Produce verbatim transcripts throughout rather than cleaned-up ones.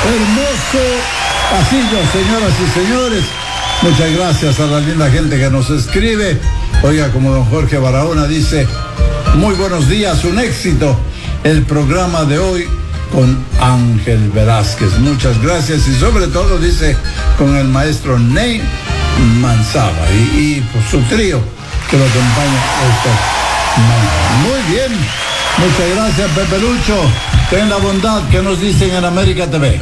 Hermoso pasillo, señoras y señores. Muchas gracias a la linda gente que nos escribe. Oiga, como don Jorge Barahona dice, muy buenos días, un éxito el programa de hoy con Ángel Velázquez. Muchas gracias y sobre todo dice con el maestro Ney Manzaba y, y pues, su trío que lo acompaña esta mañana. Muy bien, muchas gracias, Pepe Lucho. Ten la bondad que nos dicen en América T V.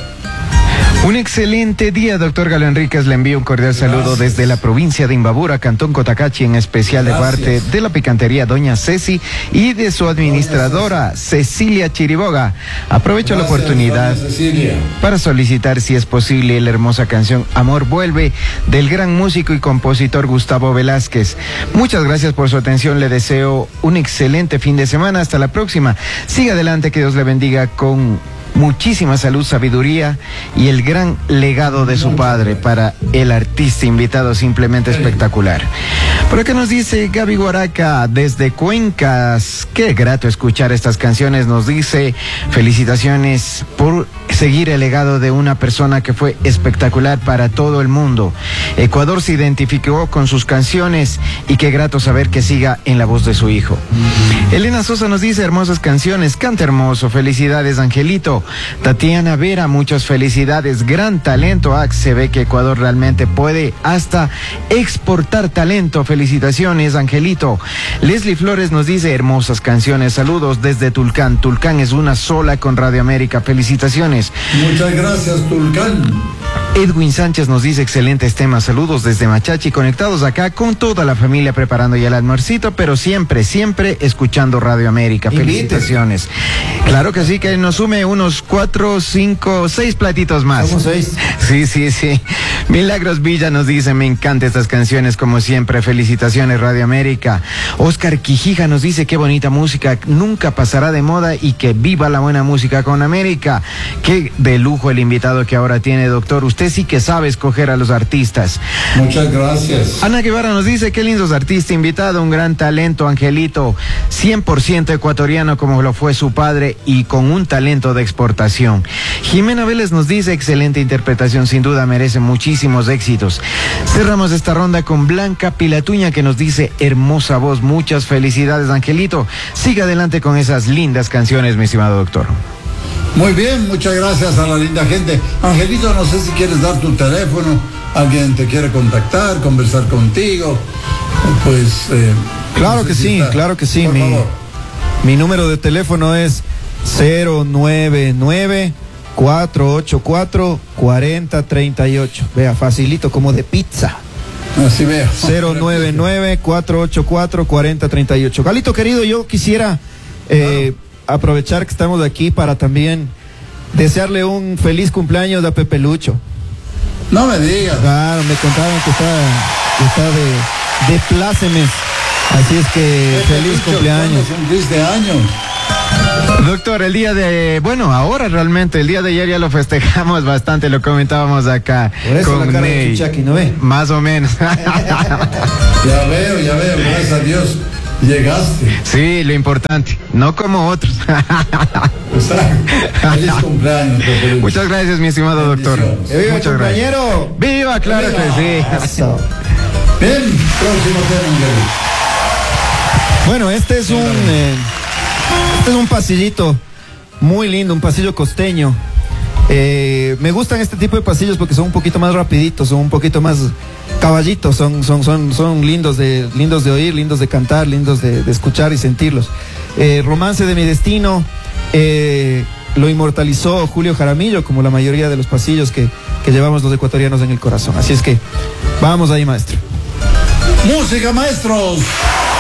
Un excelente día, doctor Galo Enríquez. Le envío un cordial saludo Gracias. Desde la provincia de Imbabura, Cantón Cotacachi, en especial Gracias. De parte de la picantería Doña Ceci y de su administradora Cecilia Chiriboga. Aprovecho Gracias, la oportunidad para solicitar, si es posible, la hermosa canción Amor Vuelve del gran músico y compositor Gustavo Velázquez. Muchas gracias por su atención. Le deseo un excelente fin de semana. Hasta la próxima. Siga adelante, que Dios le bendiga con muchísima salud, sabiduría y el gran legado de su padre para el artista invitado, simplemente espectacular. Por acá nos dice Gaby Guaraca desde Cuencas, qué grato escuchar estas canciones. Nos dice felicitaciones por seguir el legado de una persona que fue espectacular para todo el mundo. Ecuador se identificó con sus canciones y qué grato saber que siga en la voz de su hijo. Elena Sosa nos dice hermosas canciones, canta hermoso, felicidades Angelito. Tatiana Vera, muchas felicidades, gran talento. Ah, se ve que Ecuador realmente puede hasta exportar talento. Felicitaciones, Angelito. Leslie Flores nos dice hermosas canciones, saludos desde Tulcán. Tulcán es una sola con Radio América. Felicitaciones. Muchas gracias, Tulcán. Edwin Sánchez nos dice excelentes temas, saludos desde Machachi, conectados acá con toda la familia preparando ya el almuercito, pero siempre, siempre escuchando Radio América. Felicitaciones. Claro que sí, que nos sume unos cuatro, cinco, seis platitos más. Somos seis. Sí, sí, sí. Milagros Villa nos dice, me encantan estas canciones como siempre. Felicitaciones, Radio América. Oscar Quijija nos dice, qué bonita música, nunca pasará de moda y que viva la buena música con América. Qué de lujo el invitado que ahora tiene, doctor. Usted sí que sabe escoger a los artistas. Muchas gracias. Ana Guevara nos dice, qué lindos artistas invitado, un gran talento, Angelito, cien por ciento ecuatoriano como lo fue su padre y con un talento de exportación. Jimena Vélez nos dice, excelente interpretación, sin duda merece muchísimos éxitos. Cerramos esta ronda con Blanca Pilatuña, que nos dice, hermosa voz, muchas felicidades, Angelito. Siga adelante con esas lindas canciones, mi estimado doctor. Muy bien, muchas gracias a la linda gente. Angelito, no sé si quieres dar tu teléfono, alguien te quiere contactar, conversar contigo, pues... Eh, claro que sí, claro que sí. Por mi, favor. mi número de teléfono es cero nueve nueve, cuatro ocho cuatro, cuatro cero tres ocho. Vea, facilito, como de pizza. Así veo. cero nueve nueve, cuatro ocho cuatro, cuatro cero tres ocho. Galito querido, yo quisiera... Eh, claro. aprovechar que estamos aquí para también desearle un feliz cumpleaños a Pepe Lucho. No me digas. Claro, me contaron que está, que está de, de plácemes. Así es que Pepe feliz Lucho, cumpleaños. cumpliste años. Doctor, el día de, bueno, ahora realmente, el día de ayer ya lo festejamos bastante, lo comentábamos acá. Por eso con la cara Ney. de Chuchaki, ¿no ve? Más o menos. Ya veo, ya veo, gracias a Dios. Llegaste. Sí, lo importante, no como otros. Feliz cumpleaños, Pepe Lucho. Muchas gracias, mi estimado doctor. ¡Viva, muchas compañero! Gracias. ¡Viva, claro ¡Viva! que sí! Eso. Bien, próximo tema. Bueno, este es un eh, este es un pasillito muy lindo, un pasillo costeño. Eh, me gustan este tipo de pasillos porque son un poquito más rapiditos, son un poquito más caballitos, son, son, son, son lindos de, lindos de oír, lindos de cantar, lindos de, de escuchar y sentirlos. Eh, Romance de mi destino, eh, lo inmortalizó Julio Jaramillo, como la mayoría de los pasillos que, que llevamos los ecuatorianos en el corazón. Así es que, vamos ahí, maestro. Música, maestros.